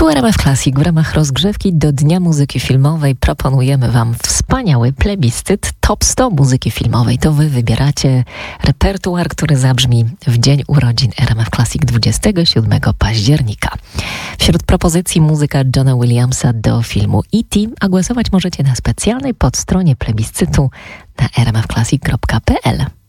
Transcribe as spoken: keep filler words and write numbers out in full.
Tu R M F Classic. W ramach rozgrzewki do Dnia Muzyki Filmowej proponujemy Wam wspaniały plebiscyt Top sto muzyki filmowej. To Wy wybieracie repertuar, który zabrzmi w dzień urodzin R M F Classic dwudziestego siódmego października. Wśród propozycji muzyka Johna Williamsa do filmu E T, a głosować możecie na specjalnej podstronie plebiscytu na r m f classic kropka p l.